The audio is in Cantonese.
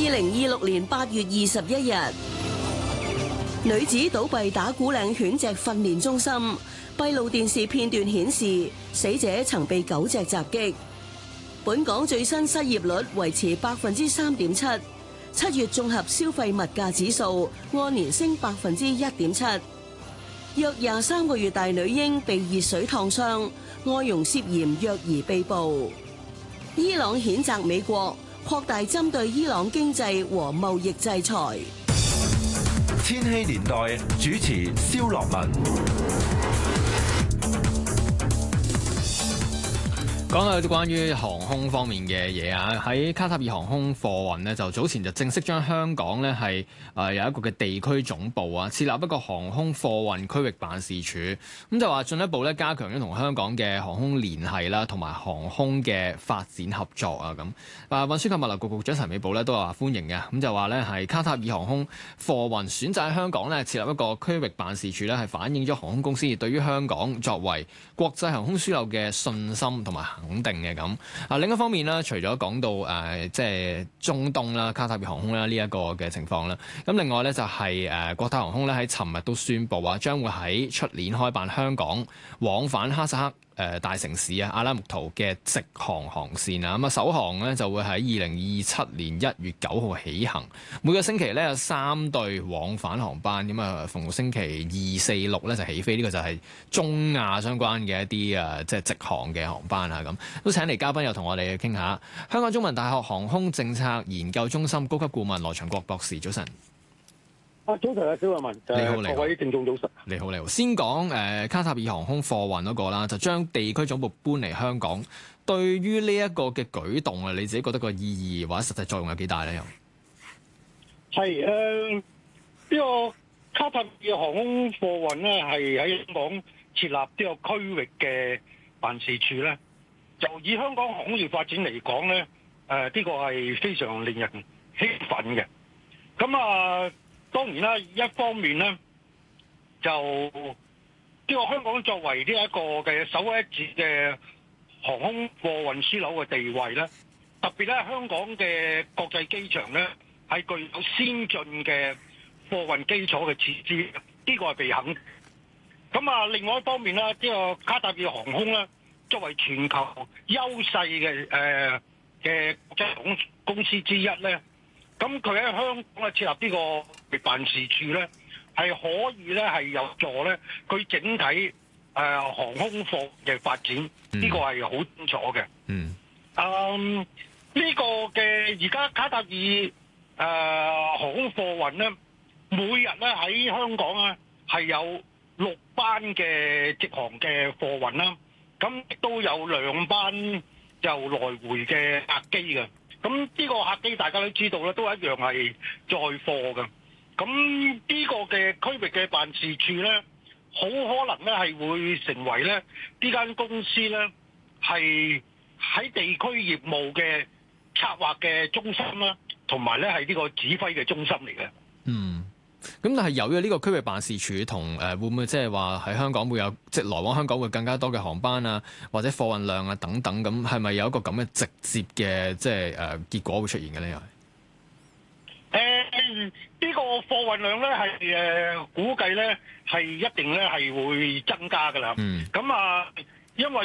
2026年8月21日，女子倒斃打鼓嶺犬隻訓練中心，閉路電視片段顯示死者曾被狗隻襲擊。本港最新失業率維持3.7%，7月綜合消費物價指數按年升1.7%。約23個月大女嬰被熱水燙傷，外傭涉嫌虐兒被捕。伊朗譴責美國擴大針對伊朗經濟和貿易制裁。 千禧年代主持蕭樂文。 講下啲關於航空方面嘅嘢啊，喺卡塔爾航空貨運呢，就早前就正式將香港呢係有一個嘅地區總部啊，設立一個航空貨運區域辦事處，咁就話進一步咧加強咗同香港嘅航空聯繫啦，同埋航空嘅發展合作啊咁。運輸及物流局局長陳美寶咧都話歡迎嘅，咁就話咧係卡塔爾航空貨運選擇喺香港咧設立一個區域辦事處咧，係反映咗航空公司對於香港作為國際航空樞紐嘅信心同埋肯定嘅咁。另一方面咧，除咗講到即係中東啦、卡塔爾航空啦呢一個嘅情況啦，咁另外咧就係國泰航空咧喺尋日都宣布話將會喺出年開辦香港往返哈薩克大城市阿拉木圖嘅直航航線啊，咁啊首航咧就會喺2027年1月9號起行，每個星期咧有3對往返航班，咁啊逢星期2、4、6咧就起飛，呢個就係中亞相關嘅一啲即係直航嘅航班啊咁。都請嚟嘉賓又同我哋傾下，香港中文大學航空政策研究中心高級顧問羅祥國博士，早晨。 早晨啊，蕭樂文， 你好， 各位聽眾早晨。 你好。先講卡塔爾航空貨運嗰個啦，就將地區總部搬嚟香港，對於呢一個嘅舉動啊，你自己覺得個意義或者實際作用有幾大咧？又係呢個卡塔爾航空貨運咧，係喺香港設立呢個區域嘅辦事處咧。就以香港航空業發展嚟講咧，呢個係非常令人興奮嘅。咁當然啦，一方面咧，就呢個香港作為呢一個嘅首屈一指嘅航空貨運樞紐嘅地位咧，特別咧香港嘅國際機場咧係具有先進嘅貨運基礎嘅設施，呢個係被肯定。咁另外一方面咧，呢個卡塔爾航空咧作為全球優勢嘅國際航空公司之一咧。咁佢喺香港設立呢個辦事處咧，係可以咧係有助咧佢整體航空貨嘅發展，呢個係好清楚嘅。呢個嘅而家卡塔爾航空貨運咧，每日咧喺香港咧係有6班嘅直航嘅貨運啦，咁亦都有2班就來回嘅客機嘅。咁呢個客機大家都知道咧，都一樣係載貨嘅。咁呢個嘅區域嘅辦事處咧，好可能咧係會成為咧呢間公司咧係喺地區業務嘅策劃嘅中心啦，同埋咧係呢個指揮嘅中心嚟嘅。 咁但係有咗呢個區域辦事處同會唔會即係話喺香港會有即係來往香港會更加多嘅航班啊，或者貨運量啊等等，咁係咪有一個咁嘅直接嘅即係結果會出現嘅咧？又呢個貨運量咧係估計咧係一定咧係會增加㗎啦。因為